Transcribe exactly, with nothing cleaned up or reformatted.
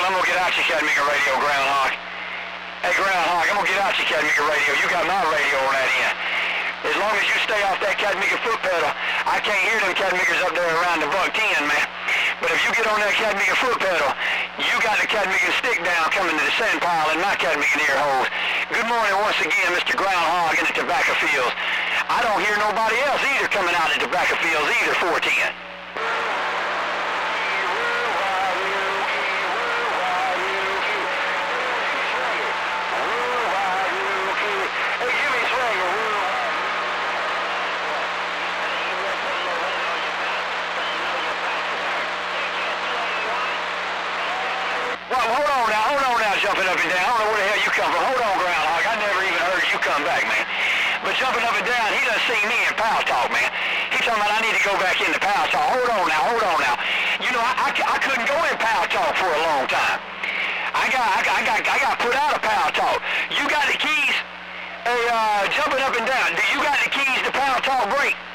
I'm gonna get out your Chattanooga radio, Groundhog. Hey, Groundhog, I'm gonna get out your Chattanooga radio. You got my radio on that end. As long as you stay off that Chattanooga foot pedal, I can't hear them Chattanoogas up there around the buck ten, man. But if you get on that Chattanooga foot pedal, you got the Chattanooga stick down coming to the sand pile in my Chattanooga ear holes. Good morning once again, Mister Groundhog in the tobacco fields. I don't hear nobody else either coming out of the tobacco fields either, four ten. Well, hold on now, hold on now, jumping up and down. I don't know where the hell you come from. Hold on, Groundhog. I never even heard you come back, man. But jumping up and down, he done seen me in Power Talk, man. He talking about I need to go back into Power Talk. Hold on now, hold on now. You know, I, I, I couldn't go in Power Talk for a long time. I got, I got, I got, I got put out of Power Talk. You got the keys? Hey, uh, jumping up and down. Do you got the keys to Power Talk break?